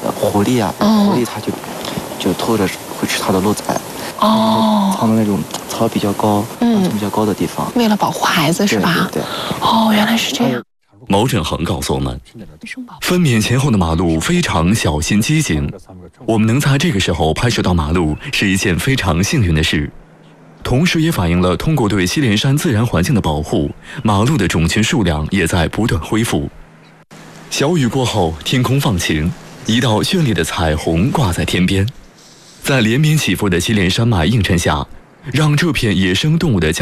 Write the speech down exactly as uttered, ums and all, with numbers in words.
呃狐狸啊， 嗯、 狐狸它就就偷着会吃它的鹿仔。 哦， 藏的那种草比较高、 嗯， 比较高的地方， 为了保护孩子是吧？ 对对对。 哦，原来是这样。 毛振恒告诉我们，分娩前后的马路非常小心机警，我们能在这个时候拍摄到马路是一件非常幸运的事，同时也反映了通过对祁连山自然环境的保护，马路的种群数量也在不断恢复。小雨过后，天空放晴，一道绚丽的彩虹挂在天边，在连绵起伏的祁连山脉映衬下，让这片野生动物的家